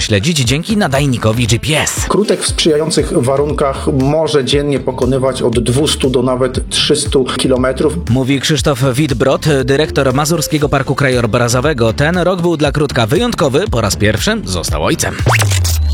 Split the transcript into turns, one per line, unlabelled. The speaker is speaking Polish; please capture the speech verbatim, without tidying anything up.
śledzić dzięki nadajnikowi G P S.
Krutek w sprzyjających warunkach może dziennie pokonywać od dwieście do nawet trzysta kilometrów.
Mówi Krzysztof Witbrod, dyrektor Mazurskiego Parku Krajobrazowego. Ten rok był dla Krutka wyjątkowy. Po raz pierwszy został ojcem.